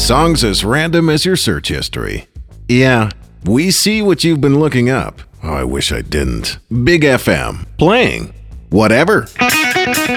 Songs as random as your search history. Yeah, we see what you've been looking up. Oh, I wish I didn't. Big FM. Playing. Whatever.